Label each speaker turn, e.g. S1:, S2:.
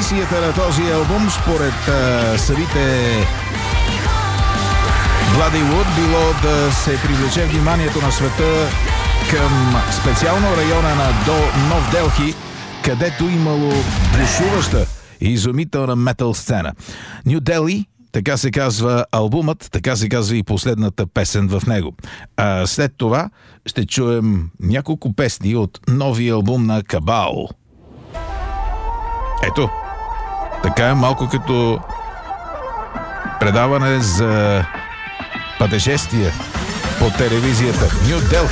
S1: мисията на този албум, според самите Bloody Wood, било да се привлече вниманието на света към специално района на Нов Делхи, където имало бушуваща и изумителна метал сцена. Ню Дели, така се казва албумът, така се казва и последната песен в него. А след това ще чуем няколко песни от новия албум на Кабал. Ето, така е малко като предаване за пътешествия по телевизията. Ню Делхи.